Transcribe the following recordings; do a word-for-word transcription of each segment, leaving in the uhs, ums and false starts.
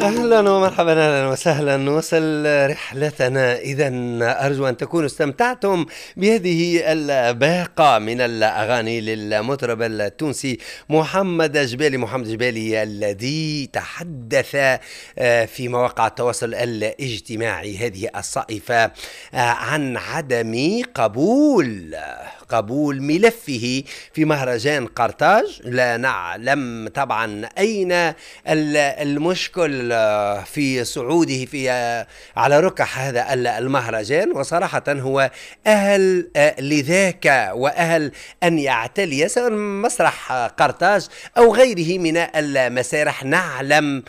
أهلا ومرحبا، أهلا وسهلا. نوصل رحلتنا إذا. أرجو أن تكونوا استمتعتم بهذه الباقة من الأغاني للمطرب التونسي محمد جبالي. محمد جبالي الذي تحدث في مواقع التواصل الاجتماعي هذه الصائفة عن عدم قبول قبول ملفه في مهرجان قرطاج. لا نعلم طبعا أين المشكل في صعوده في على ركح هذا المهرجان، وصراحة هو أهل لذاك وأهل أن يعتلي سواء مسرح قرطاج أو غيره من المسارح. نعلم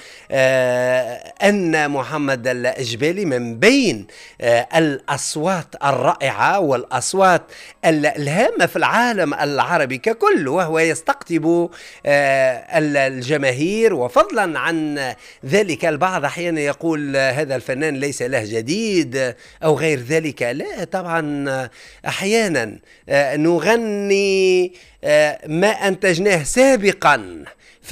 أن محمد الجبالي من بين الأصوات الرائعة والأصوات الهامة في العالم العربي ككل، وهو يستقطب الجماهير. وفضلا عن ذلك البعض أحيانا يقول هذا الفنان ليس له جديد أو غير ذلك. لا طبعا، أحيانا نغني ما أنتجناه سابقا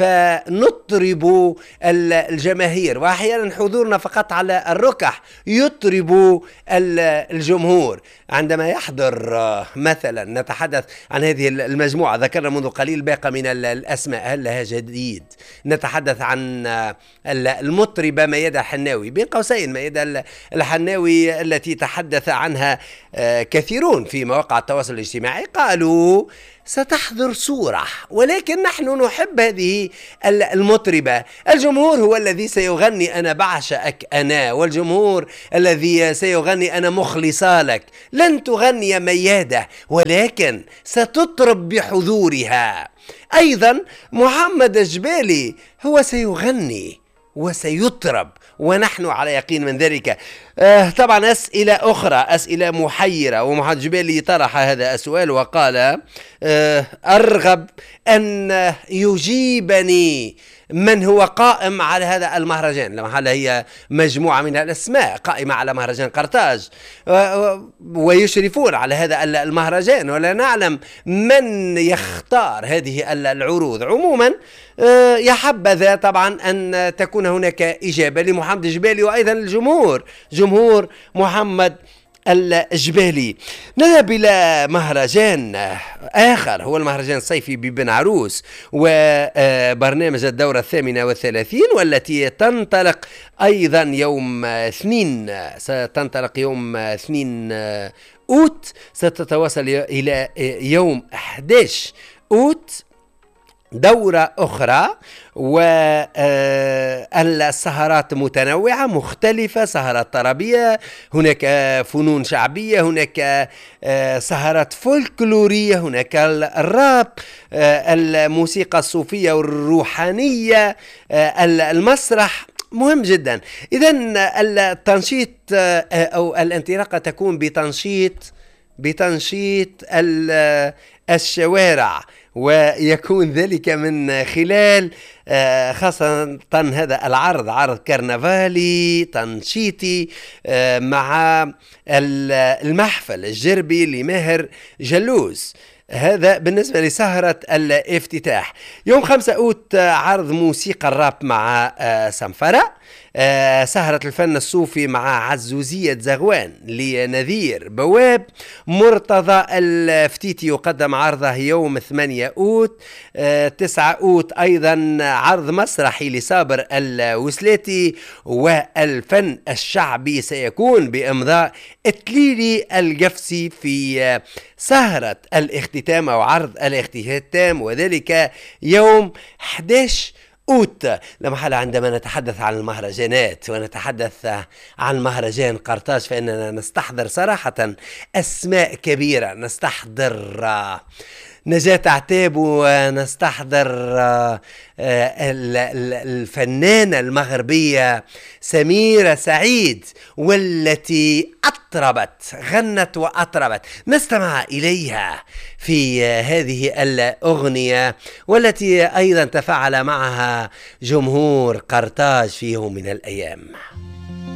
فنطرب الجماهير، وأحيانا حضورنا فقط على الركح يطرب الجمهور. عندما يحضر مثلا، نتحدث عن هذه المجموعة ذكرنا منذ قليل باقة من الأسماء، هل لها جديد؟ نتحدث عن المطربة ميادة الحناوي، بين قوسين ميادة الحناوي التي تحدث عنها كثيرون في مواقع التواصل الاجتماعي، قالوا ستحضر صورة، ولكن نحن نحب هذه المطربة. الجمهور هو الذي سيغني أنا بعشقك أنا، والجمهور الذي سيغني أنا مخلصة لك. لن تغني ميادة، ولكن ستطرب بحضورها. أيضا محمد الجبالي هو سيغني وسيطرب، ونحن على يقين من ذلك. آه طبعا أسئلة أخرى، أسئلة محيرة، ومحمد الجبالي طرح هذا السؤال وقال آه أرغب أن يجيبني من هو قائم على هذا المهرجان. لما هي مجموعة من الأسماء قائمة على مهرجان قرطاج ويشرفون على هذا المهرجان، ولا نعلم من يختار هذه العروض. عموما يا حبذا طبعا أن تكون هناك إجابة لمحمد الجبالي وأيضا الجمهور، جمهور محمد الجبالي. نذهب إلى مهرجان آخر، هو المهرجان الصيفي ببن عروس وبرنامج الدورة الثامنة والثلاثين، والتي تنطلق أيضا يوم اثنين ستنطلق يوم اثنين أوت، ستتواصل إلى يوم أحد عشر أوت دورة أخرى. والسهرات متنوعة مختلفة، سهرات طربية، هناك فنون شعبية، هناك سهرات فولكلورية، هناك الراب، الموسيقى الصوفية والروحانية، المسرح. مهم جدا. إذن التنشيط أو الانطلاقة تكون بتنشيط بتنشيط الشوارع، ويكون ذلك من خلال خاصة هذا العرض، عرض كرنفالي تنشيطي مع المحفل الجربي لماهر جلوس. هذا بالنسبة لسهرة الافتتاح. يوم خمسة أوت عرض موسيقى الراب مع سنفرة، سهرة الفن الصوفي مع عزوزية زغوان لنذير بواب. مرتضى الفتيتي يقدم عرضه يوم ثمانية أوت. تسعة أوت أيضا عرض مسرحي لصابر الوسلاتي، والفن الشعبي سيكون بإمضاء التليلي القفسي في سهرة الاختتام أو عرض الاختتام، وذلك يوم أحد عشر أوت. لمحل عندما نتحدث عن المهرجانات ونتحدث عن مهرجان قرطاج فإننا نستحضر صراحة أسماء كبيرة، نستحضر نجاة عتاب، ونستحضر الفنانة المغربية سميرة سعيد، والتي أطربت غنت وأطربت. نستمع إليها في هذه الأغنية، والتي أيضا تفاعل معها جمهور قرطاج في يوم من الأيام.